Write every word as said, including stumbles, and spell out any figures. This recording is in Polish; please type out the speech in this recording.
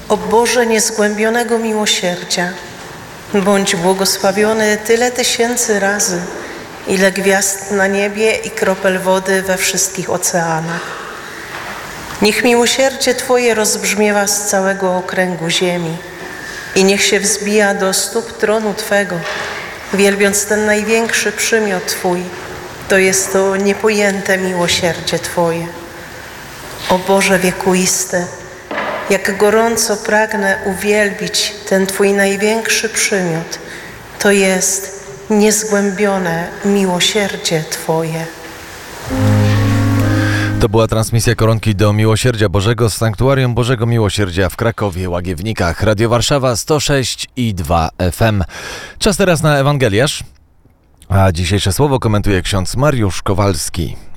O Boże niezgłębionego miłosierdzia, bądź błogosławiony tyle tysięcy razy, ile gwiazd na niebie i kropel wody we wszystkich oceanach. Niech miłosierdzie Twoje rozbrzmiewa z całego okręgu ziemi i niech się wzbija do stóp tronu Twego, wielbiąc ten największy przymiot Twój, to jest to niepojęte miłosierdzie Twoje. O Boże wiekuisty, jak gorąco pragnę uwielbić ten Twój największy przymiot, to jest niezgłębione miłosierdzie Twoje. To była transmisja Koronki do Miłosierdzia Bożego z Sanktuarium Bożego Miłosierdzia w Krakowie, Łagiewnikach. Radio Warszawa sto sześć i dwa F M. Czas teraz na Ewangeliarz, a dzisiejsze słowo komentuje ksiądz Mariusz Kowalski.